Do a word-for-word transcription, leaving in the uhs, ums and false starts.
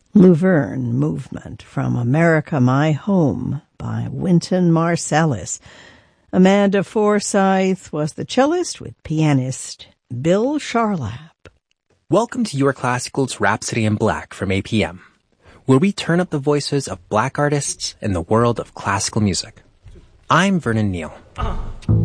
Luverne Movement from America, My Home by Wynton Marsalis. Amanda Forsyth was the cellist with pianist Bill Charlap. Welcome to Your Classical's Rhapsody in Black from A P M, where we turn up the voices of black artists in the world of classical music. I'm Vernon Neal.